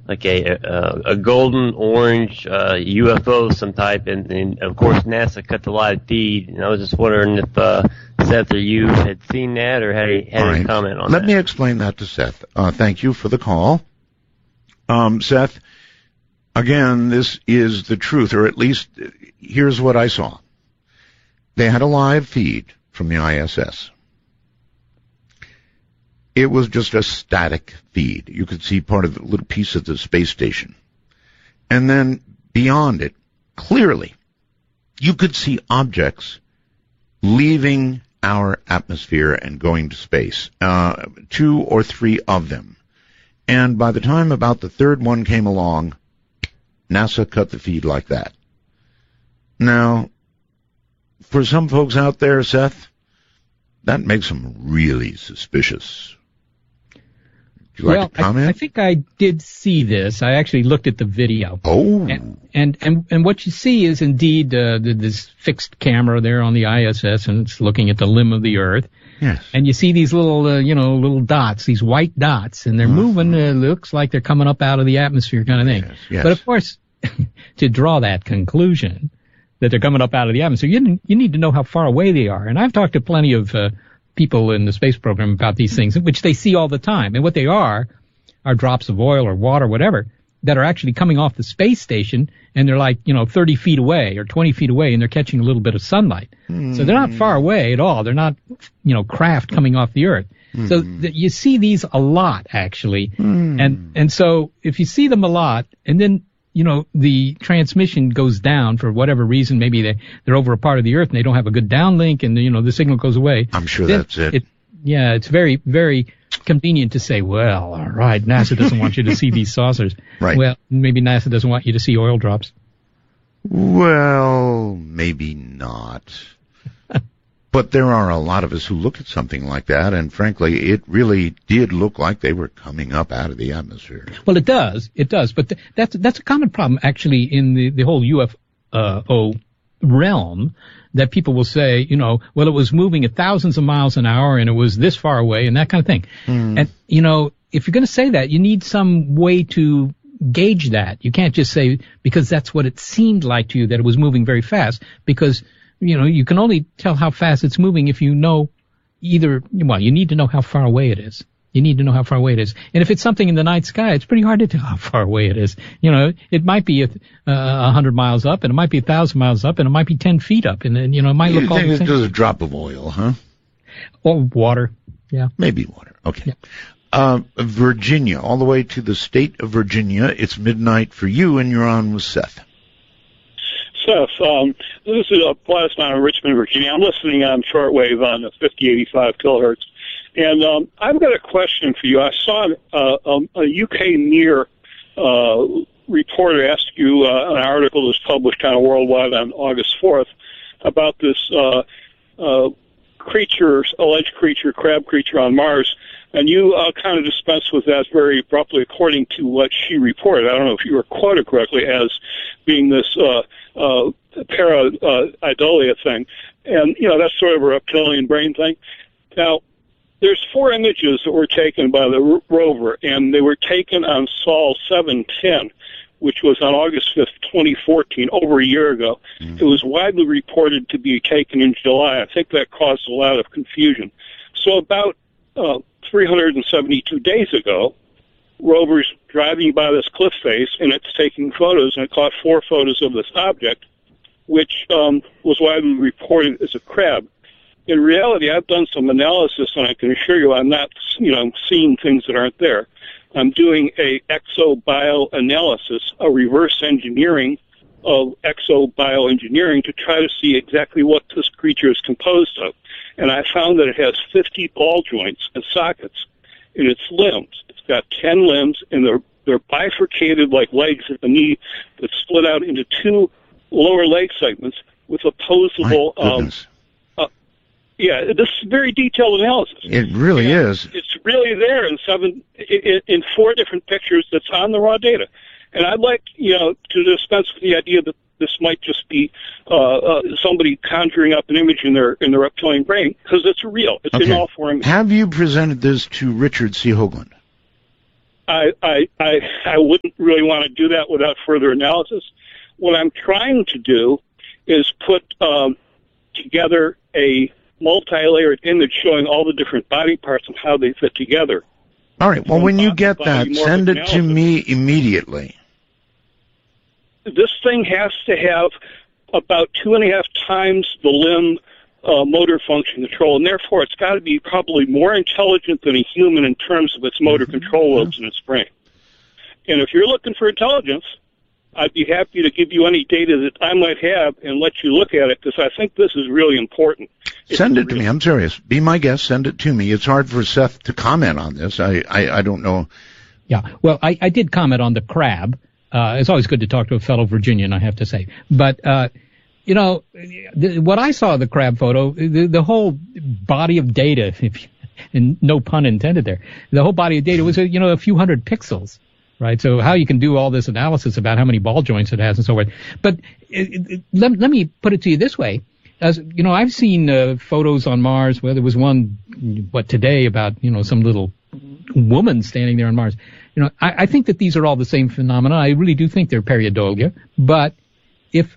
like a golden orange UFO of some type, and of course NASA cut the live feed. And I was just wondering if Seth or you had seen that or had any comment on that. Let me explain that to Seth. Thank you for the call. Seth, again, this is the truth, or at least here's what I saw. They had a live feed from the ISS. It was just a static feed. You could see part of the little piece of the space station. And then beyond it, clearly, you could see objects leaving our atmosphere and going to space, 2 or 3 of them. And by the time about the third one came along, NASA cut the feed like that. Now, for some folks out there, Seth, that makes them really suspicious. Would you like to comment? I think I did see this. I actually looked at the video. Oh. And what you see is indeed this fixed camera there on the ISS, and it's looking at the limb of the Earth. Yes. And you see these little, little dots, these white dots, and they're moving. Looks like they're coming up out of the atmosphere kind of thing. Yes. But of course, to draw that conclusion that they're coming up out of the atmosphere, you need to know how far away they are. And I've talked to plenty of people in the space program about these things, which they see all the time. And what they are drops of oil or water, whatever, that are actually coming off the space station, and they're like, 30 feet away or 20 feet away, and they're catching a little bit of sunlight. So they're not far away at all. They're not, craft coming off the Earth. So you see these a lot, actually. And so if you see them a lot, and then, the transmission goes down for whatever reason, maybe they're over a part of the Earth and they don't have a good downlink, and, the signal goes away. I'm sure that's it. It's very, very convenient to say, well, all right, NASA doesn't want you to see these saucers. Right. Well, maybe NASA doesn't want you to see oil drops. Well, maybe not. But there are a lot of us who look at something like that, and frankly, it really did look like they were coming up out of the atmosphere. Well, it does. But that's a common problem, actually, in the whole UFO realm, that people will say, well, it was moving at thousands of miles an hour, and it was this far away, and that kind of thing. And, if you're going to say that, you need some way to gauge that. You can't just say, because that's what it seemed like to you, that it was moving very fast, because you can only tell how fast it's moving if you know you need to know how far away it is. You need to know how far away it is. And if it's something in the night sky, it's pretty hard to tell how far away it is. It might be 100 miles up, and it might be 1,000 miles up, and it might be 10 feet up, and then, it might look all the same. You think it's just a drop of oil, huh? Or water, yeah. Maybe water, okay. Yeah. Virginia, all the way to the state of Virginia. It's midnight for you, and you're on with Seth. Seth, this is Plasma in Richmond, Virginia. I'm listening on shortwave on 5085 kilohertz. And I've got a question for you. I saw a UK NEAR reporter ask you an article that was published kind of worldwide on August 4th about this alleged crab creature on Mars. And you kind of dispensed with that very abruptly according to what she reported. I don't know if you were quoted correctly as being this pareidolia thing. And, that's sort of a reptilian brain thing. Now, there's 4 images that were taken by the rover, and they were taken on Sol 710, which was on August 5th, 2014, over a year ago. It was widely reported to be taken in July. I think that caused a lot of confusion. So about 372 days ago, rover's driving by this cliff face, and it's taking photos, and it caught 4 photos of this object, which was widely reported as a crab. In reality, I've done some analysis, and I can assure you I'm not, seeing things that aren't there. I'm doing a exobioanalysis, a reverse engineering of exobioengineering to try to see exactly what this creature is composed of. And I found that it has 50 ball joints and sockets in its limbs. It's got 10 limbs, and they're bifurcated like legs at the knee that split out into 2 lower leg segments with opposable... this is very detailed analysis. It really is. It's really there in 4 different pictures that's on the raw data. And I'd like, to dispense with the idea that this might just be somebody conjuring up an image in their reptilian brain, because it's real. It's in all 4 images. Have you presented this to Richard C. Hoagland? I wouldn't really want to do that without further analysis. What I'm trying to do is put together a multi-layered image showing all the different body parts and how they fit together. All right. Well, when you get that, send it to me immediately. This thing has to have about 2.5 times the limb motor function control, and therefore it's got to be probably more intelligent than a human in terms of its motor control lobes in its brain. And if you're looking for intelligence, I'd be happy to give you any data that I might have and let you look at it, because I think this is really important. Send it to me. I'm serious. Be my guest. Send it to me. It's hard for Seth to comment on this. I don't know. Yeah. Well, I did comment on the crab. It's always good to talk to a fellow Virginian, I have to say. But, what I saw of the crab photo, the whole body of data, and no pun intended there, the whole body of data was, a few hundred pixels. Right, so how you can do all this analysis about how many ball joints it has and so forth. But let me put it to you this way. As I've seen photos on Mars where there was one, today about, some little woman standing there on Mars. I think that these are all the same phenomena. I really do think they're pareidolia. But if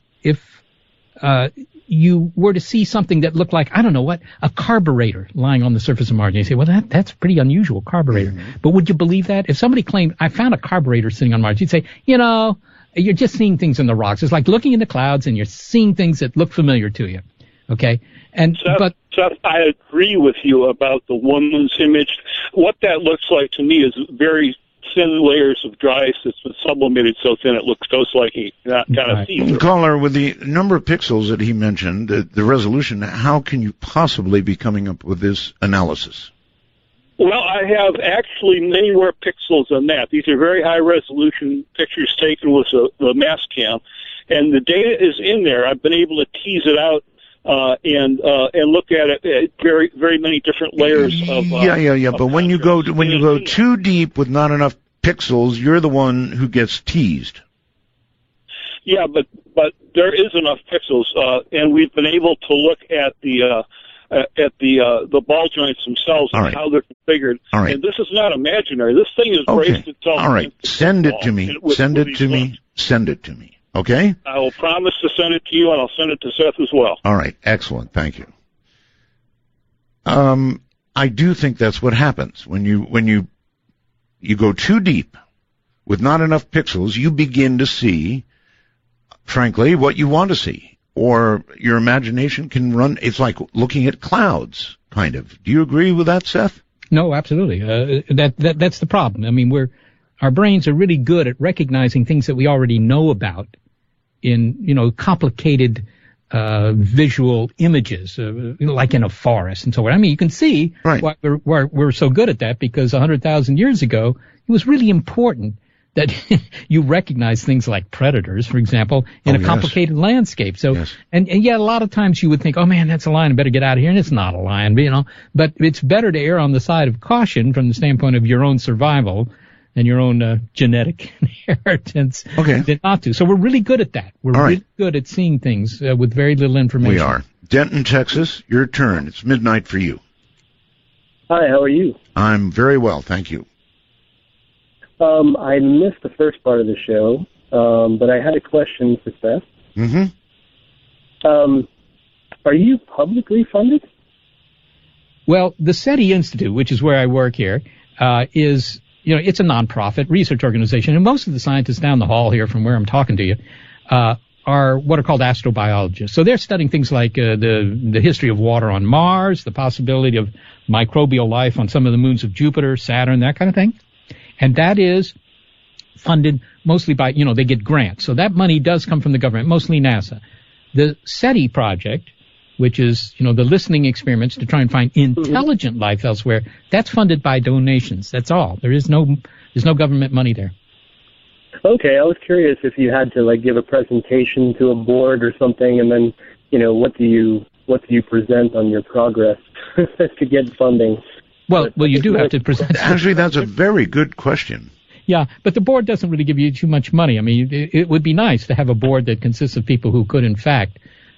you were to see something that looked like, a carburetor lying on the surface of Mars, and you say, well, that's pretty unusual, carburetor. Mm-hmm. But would you believe that? If somebody claimed, I found a carburetor sitting on Mars, you'd say, you're just seeing things in the rocks. It's like looking in the clouds and you're seeing things that look familiar to you. Okay? Seth, I agree with you about the woman's image. What that looks like to me is very thin layers of dry ice that's been sublimated so thin it looks just like kind of see-through. Caller, with the number of pixels that he mentioned, the resolution, how can you possibly be coming up with this analysis? Well, I have actually many more pixels than that. These are very high-resolution pictures taken with the mass cam, and the data is in there. I've been able to tease it out and look at it at very, very many different layers of. But when you go too deep with not enough pixels, you're the one who gets teased. Yeah, but there is enough pixels, and we've been able to look at the ball joints themselves and how they're configured. All right. And this is not imaginary. This thing is braced itself. All right. Send it to me. Send it to me. Send it to me. Okay? I will promise to send it to you, and I'll send it to Seth as well. All right. Excellent. Thank you. I do think that's what happens. When you go too deep with not enough pixels, you begin to see, frankly, what you want to see. Or your imagination can run, it's like looking at clouds, kind of. Do you agree with that, Seth? No, absolutely. That's the problem. I mean, our brains are really good at recognizing things that we already know about in, complicated visual images, like in a forest and so on. I mean, you can see why we're so good at that, because 100,000 years ago, it was really important that you recognize things like predators, for example, in a complicated landscape. So, and yet a lot of times you would think, oh man, that's a lion, I better get out of here. And it's not a lion, but it's better to err on the side of caution from the standpoint of your own survival and your own genetic inheritance than not to. So we're really good at that. We're really good at seeing things with very little information. We are. Denton, Texas, your turn. It's midnight for you. Hi, how are you? I'm very well, thank you. I missed the first part of the show, but I had a question for Seth. Mm-hmm. Are you publicly funded? Well, the SETI Institute, which is where I work here, is, it's a nonprofit research organization, and most of the scientists down the hall here from where I'm talking to you are what are called astrobiologists. So they're studying things like the history of water on Mars, the possibility of microbial life on some of the moons of Jupiter, Saturn, that kind of thing. And that is funded mostly by, they get grants. So that money does come from the government, mostly NASA. The SETI project, which is, the listening experiments to try and find intelligent life elsewhere, that's funded by donations. That's all. There's no government money there. Okay, I was curious if you had to give a presentation to a board or something, and then, what do you present on your progress to get funding? Well, you do have to present. Actually, that's a very good question. Yeah, but the board doesn't really give you too much money. I mean, it would be nice to have a board that consists of people who could, in fact,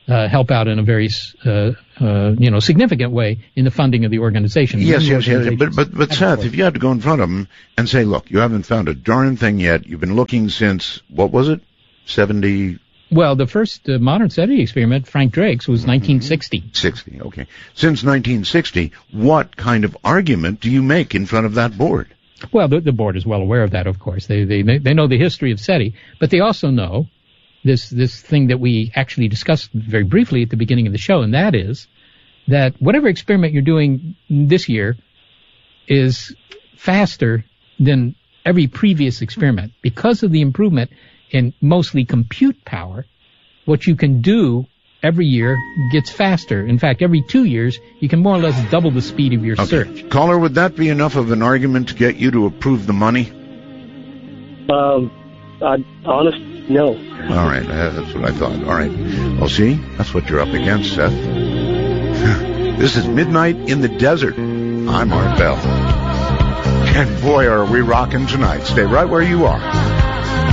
help out in a very significant way in the funding of the organization. Yes. But Seth, if you had to go in front of them and say, look, you haven't found a darn thing yet. You've been looking since, what was it, 70? Well, the first modern SETI experiment, Frank Drake's, was 1960. 60, okay. Since 1960, what kind of argument do you make in front of that board? Well, the board is well aware of that, of course. They know the history of SETI, but they also know this thing that we actually discussed very briefly at the beginning of the show, and that is that whatever experiment you're doing this year is faster than every previous experiment. Because of the improvement in mostly compute power, what you can do every year gets faster. In fact, every 2 years, you can more or less double the speed of your search. Caller, would that be enough of an argument to get you to approve the money? Honest, no. All right, that's what I thought. All right. Well, see, that's what you're up against, Seth. This is Midnight in the Desert. I'm Art Bell. And boy, are we rocking tonight. Stay right where you are.